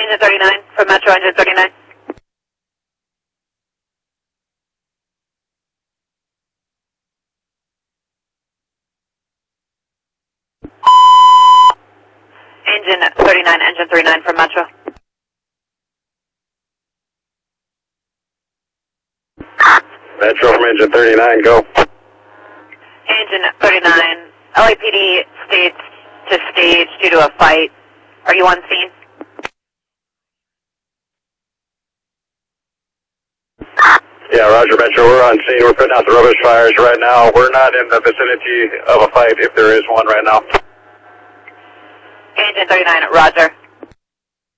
Engine 39 from Metro, Engine 39. Engine 39, Engine 39 from Metro. Metro from Engine 39, go. Engine 39, LAPD states to stage due to a fight. Are you on scene? Yeah, Roger, Metro, we're on scene. We're putting out the rubbish fires right now. We're not in the vicinity of a fight if there is one right now. Engine 39, Roger.